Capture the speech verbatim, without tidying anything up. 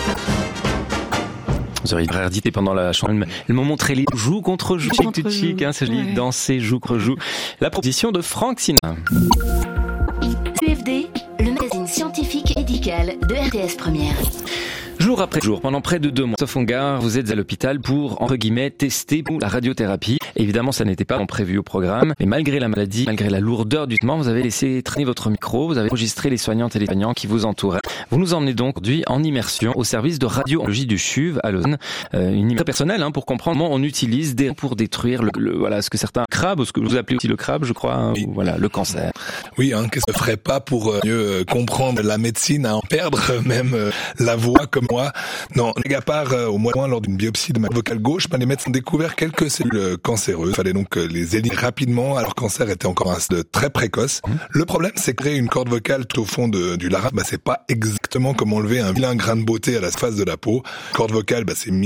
Vous auriez réédité pendant la chanson le moment très libre, joue contre joue, chic tout chic, hein, c'est joli, danser, joue contre joue. La proposition de Frank Sinatra. U F D, le magazine scientifique médical de R T S Première. Jour après jour, pendant près de deux mois, sauf en gare, vous êtes à l'hôpital pour, entre guillemets, tester pour la radiothérapie. Évidemment, ça n'était pas prévu au programme, mais malgré la maladie, malgré la lourdeur du traitement, vous avez laissé traîner votre micro, vous avez enregistré les soignantes et les soignants qui vous entouraient. Vous nous emmenez donc aujourd'hui en immersion au service de radiologie du C H U V à Lausanne. Euh, une immersion personnelle, hein, pour comprendre comment on utilise des pour détruire le, le, voilà, ce que certains crabes, ce que vous appelez aussi le crabe, je crois, hein, oui. ou, voilà, le cancer. Oui, hein, qu'est-ce que je ferais pas pour euh, mieux comprendre la médecine, à en perdre même euh, la voix comme moi. Non, à part euh, au mois de juin, lors d'une biopsie de ma vocale gauche, ben, les médecins ont découvert quelques cellules cancéreuses. Il fallait donc euh, les éliminer rapidement, alors que le cancer était encore un stade très précoce. Mmh. Le problème, c'est que créer une corde vocale tout au fond de, du larynx, ben, c'est pas exactement comme enlever un vilain grain de beauté à la surface de la peau. Corde vocale, ben, c'est